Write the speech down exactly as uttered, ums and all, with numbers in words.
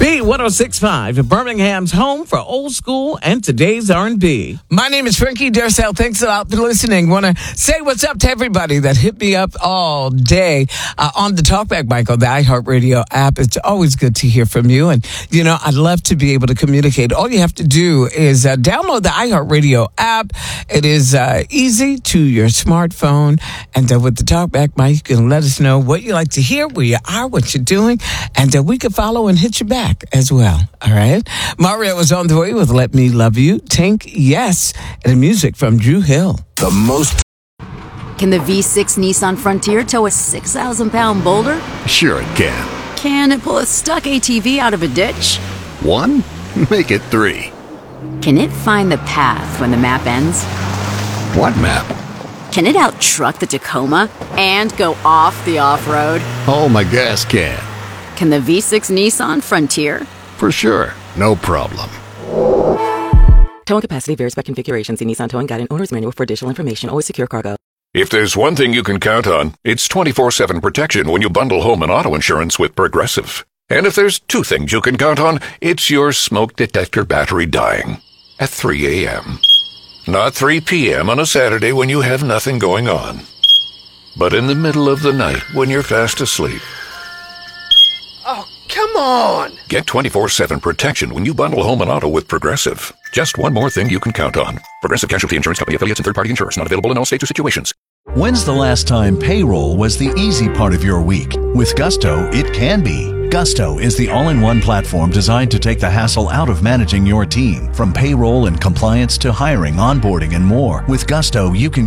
B one oh six point five, Birmingham's home for old school and today's R and B. My name is Frankie Darcell. Thanks a lot for listening. Want to say what's up to everybody that hit me up all day uh, on the Talkback Mic on the iHeartRadio app. It's always good to hear from you. And, you know, I'd love to be able to communicate. All you have to do is uh, download the iHeartRadio app. It is uh, easy to your smartphone. And uh, with the Talkback Mic, you can let us know what you like to hear, where you are, what you're doing, and uh, we can follow and hit you back as well. All right. Mario was on the way with Let Me Love You, Tink, Yes, and the music from Drew Hill. The most. Can the V six Nissan Frontier tow a six thousand pound boulder? Sure it can. Can it pull a stuck A T V out of a ditch? One? Make it three. Can it find the path when the map ends? What map? Can it out-truck the Tacoma and go off the off-road? Oh, my gas can. Can the V six Nissan Frontier? For sure. No problem. Towing capacity varies by configuration. See Nissan Towing Guide and Owner's Manual for additional information. Always secure cargo. If there's one thing you can count on, it's twenty-four seven protection when you bundle home and auto insurance with Progressive. And if there's two things you can count on, it's your smoke detector battery dying at three a.m. Not three p.m. on a Saturday when you have nothing going on, but in the middle of the night when you're fast asleep. Oh, come on! Get twenty-four seven protection when you bundle home and auto with Progressive. Just one more thing you can count on. Progressive Casualty Insurance Company affiliates and third-party insurers. Not available in all states or situations. When's the last time payroll was the easy part of your week? With Gusto, it can be. Gusto is the all-in-one platform designed to take the hassle out of managing your team. From payroll and compliance to hiring, onboarding, and more. With Gusto, you can